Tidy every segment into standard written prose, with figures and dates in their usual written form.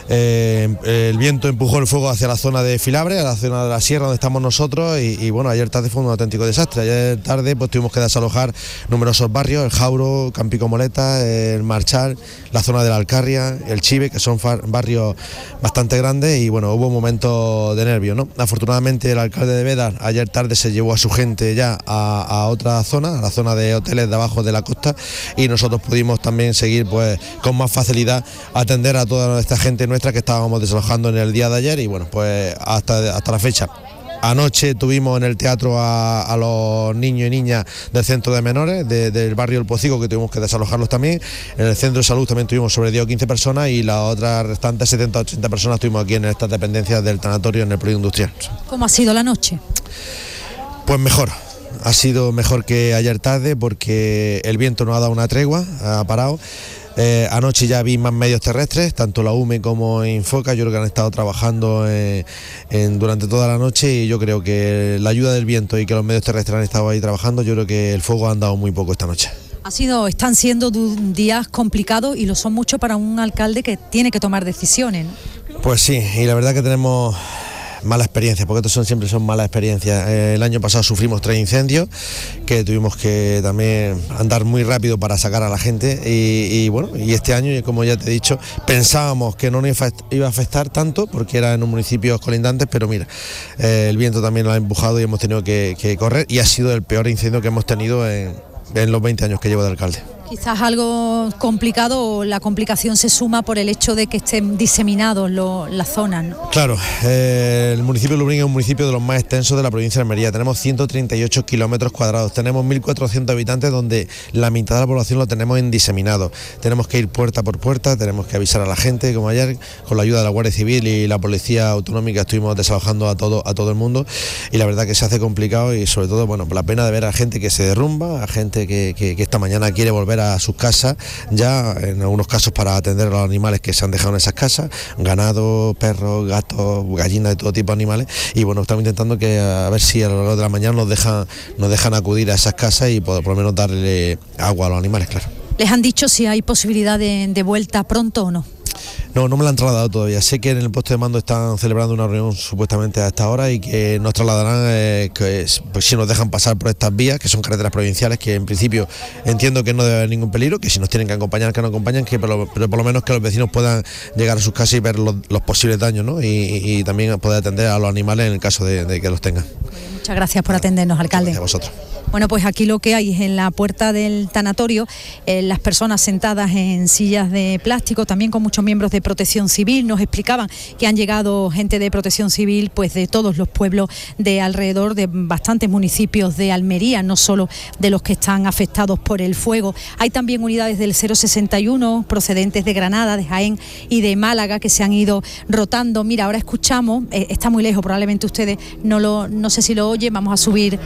El viento empujó el fuego hacia la zona de Filabre, a la zona de la sierra donde estamos nosotros y bueno, ayer tarde fue un auténtico desastre. Ayer tarde pues tuvimos que desalojar numerosos barrios, el Jauro, Campico Moleta, el Marchal, la zona de la Alcarria, el Chive, que son barrios bastante grandes y bueno, hubo un momento de nervio, ¿no? Afortunadamente el alcalde de Bédar ayer tarde se llevó a su gente ya a otra zona, a la zona de hoteles de abajo de la costa, y nosotros pudimos también seguir pues con más facilidad atender a toda esta gente nuestra que estábamos desalojando en el día de ayer y bueno, pues hasta la fecha. Anoche tuvimos en el teatro a los niños y niñas del centro de menores del barrio El Pocico, que tuvimos que desalojarlos también. En el centro de salud también tuvimos sobre 10 o 15 personas y las otras restantes 70 o 80 personas estuvimos aquí en estas dependencias del tanatorio en el polígono industrial. ¿Cómo ha sido la noche? Pues mejor. Ha sido mejor que ayer tarde porque el viento no ha dado una tregua, ha parado. Anoche ya vi más medios terrestres, tanto la UME como Infoca, yo creo que han estado trabajando durante toda la noche y yo creo que la ayuda del viento y que los medios terrestres han estado ahí trabajando, yo creo que el fuego ha andado muy poco esta noche. Están siendo días complicados y lo son mucho para un alcalde que tiene que tomar decisiones, ¿no? Pues sí, y la verdad que tenemos malas experiencias, porque estos siempre son malas experiencias. El año pasado sufrimos 3 incendios que tuvimos que también andar muy rápido para sacar a la gente y bueno, y este año, como ya te he dicho, pensábamos que no nos iba a afectar tanto porque era en un municipio colindantes, pero mira, el viento también lo ha empujado y hemos tenido que correr y ha sido el peor incendio que hemos tenido en los 20 años que llevo de alcalde. Quizás algo complicado, o la complicación se suma por el hecho de que estén diseminados las zonas, ¿no? Claro, el municipio de Lubriñ es un municipio de los más extensos de la provincia de Almería. Tenemos 138 kilómetros cuadrados, tenemos 1.400 habitantes donde la mitad de la población lo tenemos en diseminado. Tenemos que ir puerta por puerta, tenemos que avisar a la gente, como ayer, con la ayuda de la Guardia Civil y la Policía Autonómica estuvimos desalojando a todo el mundo y la verdad que se hace complicado y sobre todo, bueno, la pena de ver a gente que se derrumba, a gente que esta mañana quiere volver a sus casas, ya en algunos casos para atender a los animales que se han dejado en esas casas, ganado, perros, gatos, gallinas, de todo tipo de animales, y bueno, estamos intentando que a ver si a lo largo de la mañana nos dejan acudir a esas casas y por lo menos darle agua a los animales, claro. ¿Les han dicho si hay posibilidad de vuelta pronto o no? No me la han trasladado todavía. Sé que en el puesto de mando están celebrando una reunión supuestamente a esta hora y que nos trasladarán pues, si nos dejan pasar por estas vías, que son carreteras provinciales, que en principio entiendo que no debe haber ningún peligro, que si nos tienen que acompañar, que nos acompañen, pero por lo menos que los vecinos puedan llegar a sus casas y ver los posibles daños, ¿no? Y también poder atender a los animales en el caso de que los tengan. Muchas gracias por atendernos, alcalde. Gracias a vosotros. Bueno, pues aquí lo que hay es en la puerta del tanatorio, las personas sentadas en sillas de plástico, también con muchos miembros de Protección Civil. Nos explicaban que han llegado gente de Protección Civil pues de todos los pueblos de alrededor, de bastantes municipios de Almería, no solo de los que están afectados por el fuego. Hay también unidades del 061 procedentes de Granada, de Jaén y de Málaga que se han ido rotando. Mira, ahora escuchamos, está muy lejos, probablemente ustedes no sé si lo oyen, vamos a subir.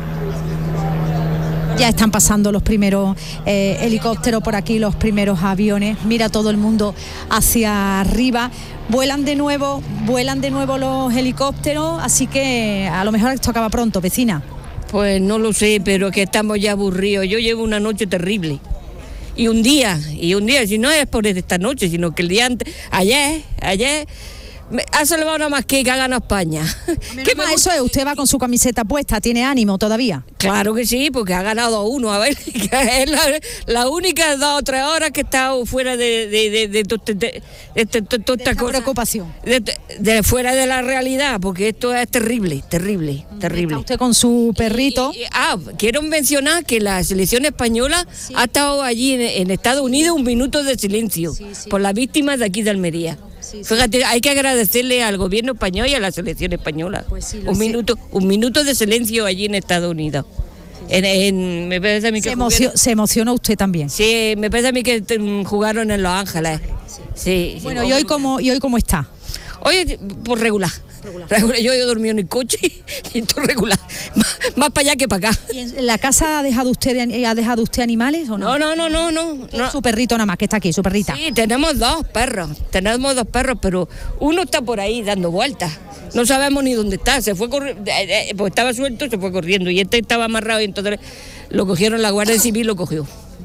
Ya están pasando los primeros helicópteros por aquí, los primeros aviones. Mira todo el mundo hacia arriba. Vuelan de nuevo los helicópteros, así que a lo mejor esto acaba pronto, vecina. Pues no lo sé, pero que estamos ya aburridos. Yo llevo una noche terrible. Y un día, si no es por esta noche, sino que el día antes, ayer... Ha celebrado nada más que ha ganado España. ¿Qué más eso es? Usted va con su camiseta puesta, ¿tiene ánimo todavía? Claro que sí, porque ha ganado 2-1. A ver, que es la única 2 o 3 horas que he estado fuera de toda esta cosa. Preocupación. De fuera de la realidad, porque esto es terrible. Está usted con su perrito. Quiero mencionar que la selección española ha estado allí en Estados Unidos un minuto de silencio por las víctimas de aquí de Almería. Fíjate, hay que agradecerle al gobierno español y a la selección española. Pues sí, un minuto de silencio allí en Estados Unidos. Me parece a mí que se emocionó usted también. Sí, me parece a mí que jugaron en Los Ángeles. Sí. Bueno, ¿y hoy cómo está? Hoy, pues regular. Yo he dormido en el coche y todo regular. Más para allá que para acá. ¿Y en la casa ha dejado usted animales o no? No. Su perrito nada más, que está aquí, su perrita. Sí, tenemos dos perros, pero uno está por ahí dando vueltas. No sabemos ni dónde está, se fue corriendo, pues estaba suelto, se fue corriendo y este estaba amarrado y entonces lo cogieron, la Guardia Civil lo cogió.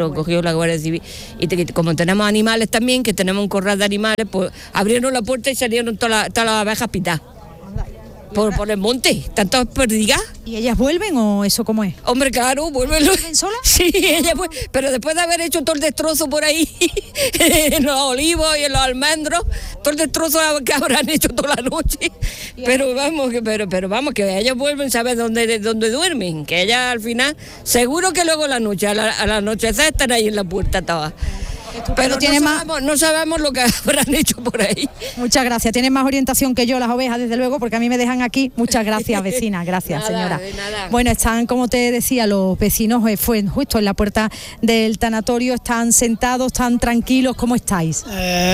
lo cogió la Guardia Civil. Y como tenemos animales también, que tenemos un corral de animales, pues abrieron la puerta y salieron todas las abejas pitadas. Por el monte, están todas perdidas. ¿Y ellas vuelven o eso cómo es? Hombre, claro, vuelven. ¿Vuelven solas? Sí, ellas vuelven, pero después de haber hecho todo el destrozo por ahí, en los olivos y en los almendros, todo el destrozo que habrán hecho toda la noche. Pero vamos, que ellas vuelven, ¿sabes dónde duermen? Que ellas al final, seguro que luego la noche, al anochecer están ahí en la puerta todas. Pero no sabemos lo que habrán hecho por ahí. Muchas gracias, tienen más orientación que yo las ovejas, desde luego, porque a mí me dejan aquí. Muchas gracias, vecina, gracias, nada, señora. Nada. Bueno, están, como te decía, los vecinos, fue justo en la puerta del tanatorio, están sentados, están tranquilos, ¿cómo estáis?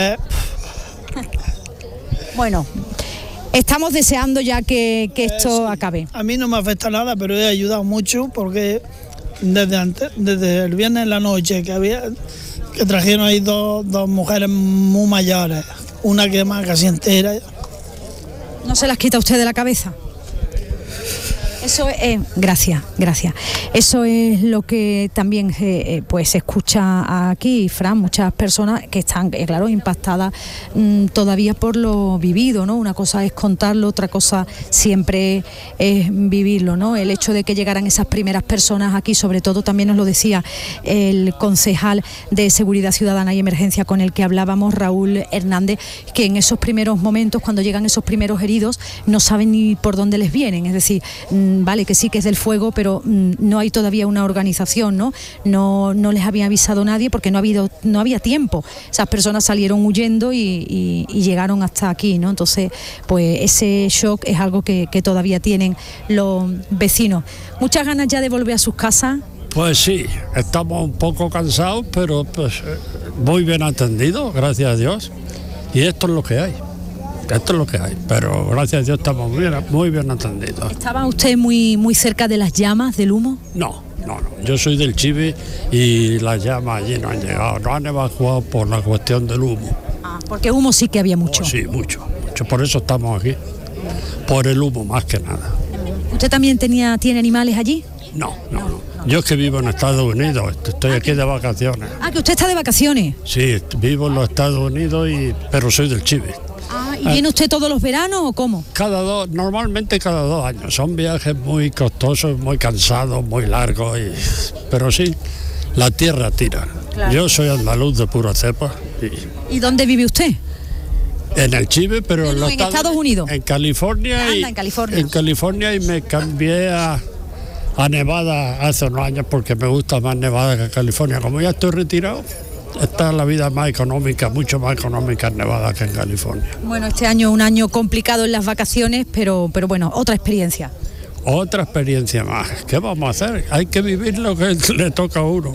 Bueno, estamos deseando ya que esto sí. acabe. A mí no me afecta nada, pero he ayudado mucho porque desde el viernes en la noche que trajeron ahí dos mujeres muy mayores, una que más casi entera. ¿No se las quita usted de la cabeza? Eso es, gracias. Eso es lo que también pues se escucha aquí, Fran, muchas personas que están, claro, impactadas todavía por lo vivido, ¿no? Una cosa es contarlo, otra cosa siempre es vivirlo, ¿no? El hecho de que llegaran esas primeras personas aquí, sobre todo también nos lo decía el concejal de Seguridad Ciudadana y Emergencia con el que hablábamos, Raúl Hernández, que en esos primeros momentos, cuando llegan esos primeros heridos, no saben ni por dónde les vienen, es decir, vale que sí que es del fuego, pero no hay todavía una organización, ¿no? No les había avisado nadie porque no había tiempo. Esas personas salieron huyendo y llegaron hasta aquí, ¿no? Entonces, pues ese shock es algo que todavía tienen los vecinos. Muchas ganas ya de volver a sus casas. Pues sí, estamos un poco cansados, pero pues muy bien atendidos, gracias a Dios. Y esto es lo que hay. Pero gracias a Dios estamos muy bien atendidos. ¿Estaba usted muy cerca de las llamas, del humo? No. Yo soy del Chive y las llamas allí no han llegado. No han evacuado por la cuestión del humo. Porque humo sí que había mucho. Sí, mucho. Por eso estamos aquí. Por el humo, más que nada. ¿Usted también tiene animales allí? No. Yo es que vivo en Estados Unidos. Estoy aquí de vacaciones. Que usted está de vacaciones. Sí, vivo en los Estados Unidos, pero soy del Chive. ¿Y viene usted todos los veranos o cómo? Normalmente cada 2 años. Son viajes muy costosos, muy cansados, muy largos, pero sí, la tierra tira. Claro. Yo soy andaluz de pura cepa. ¿Y dónde vive usted? En el Chive, pero en Estados Unidos. En California. En California. En California, y me cambié a Nevada hace unos años porque me gusta más Nevada que California. Como ya estoy retirado, está la vida más económica, mucho más económica en Nevada que en California. Bueno, este año un año complicado en las vacaciones, pero bueno, otra experiencia. Otra experiencia más. ¿Qué vamos a hacer? Hay que vivir lo que le toca a uno.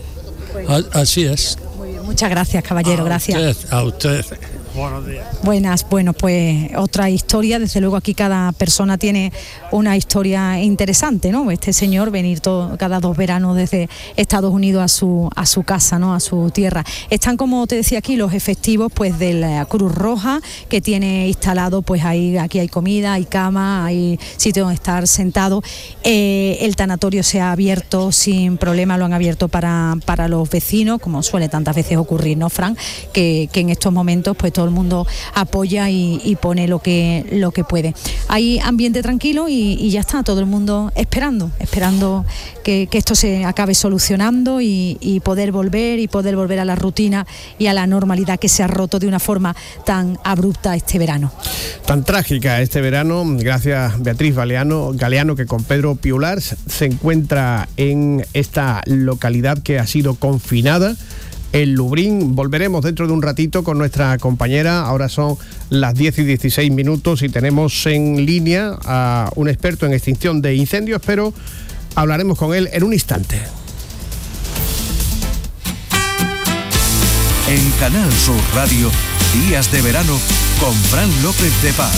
Así es. Muy bien, muchas gracias, caballero, gracias. A usted. Buenos días. Buenas, bueno, pues otra historia, desde luego aquí cada persona tiene una historia interesante, ¿no? Este señor venir cada 2 veranos desde Estados Unidos a su casa, ¿no? A su tierra. Están, como te decía aquí, los efectivos pues de la Cruz Roja, que tiene instalado, pues aquí hay comida, hay cama, hay sitio donde estar sentado. El tanatorio se ha abierto sin problema, lo han abierto para los vecinos, como suele tantas veces ocurrir, ¿no, Fran? Que en estos momentos pues todo el mundo apoya y pone lo que puede. Hay ambiente tranquilo y ya está, todo el mundo esperando que esto se acabe solucionando y poder volver a la rutina y a la normalidad que se ha roto de una forma tan abrupta este verano. Tan trágica este verano, gracias Beatriz Galeano, que con Pedro Piular se encuentra en esta localidad que ha sido confinada, el Lubrín. Volveremos dentro de un ratito con nuestra compañera. Ahora son las 10:16 y tenemos en línea a un experto en extinción de incendios, pero hablaremos con él en un instante. En Canal Sur Radio, Días de Verano con Fran López de Paz.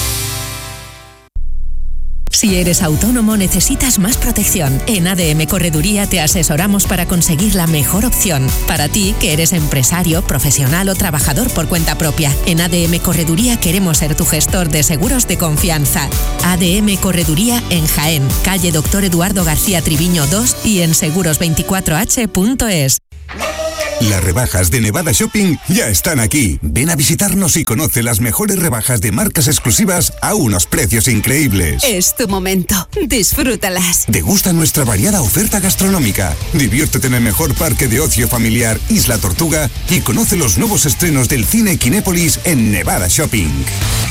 Si eres autónomo, necesitas más protección. En ADM Correduría te asesoramos para conseguir la mejor opción. Para ti, que eres empresario, profesional o trabajador por cuenta propia. En ADM Correduría queremos ser tu gestor de seguros de confianza. ADM Correduría en Jaén, calle Dr. Eduardo García Triviño 2 y en seguros24h.es. Las rebajas de Nevada Shopping ya están aquí. Ven a visitarnos y conoce las mejores rebajas de marcas exclusivas a unos precios increíbles. Es tu momento. Disfrútalas. Degusta nuestra variada oferta gastronómica. Diviértete en el mejor parque de ocio familiar Isla Tortuga y conoce los nuevos estrenos del cine Kinépolis en Nevada Shopping.